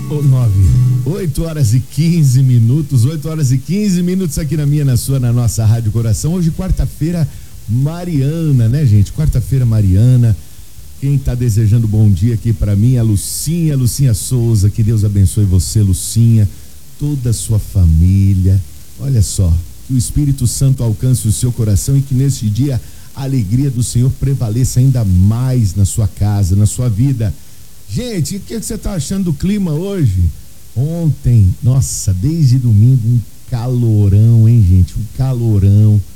Ou 9. 8 horas e 15 minutos. 8 horas e 15 minutos aqui na sua, na nossa Rádio Coração. Hoje, quarta-feira mariana, né, gente? Quarta-feira mariana. Quem tá desejando bom dia aqui para mim é a Lucinha Souza. Que Deus abençoe você, Lucinha, toda a sua família. Olha só, que o Espírito Santo alcance o seu coração e que nesse dia a alegria do Senhor prevaleça ainda mais na sua casa, na sua vida. Gente, o que você tá achando do clima hoje? Ontem, nossa, desde domingo, um calorão, hein, gente? Um calorão.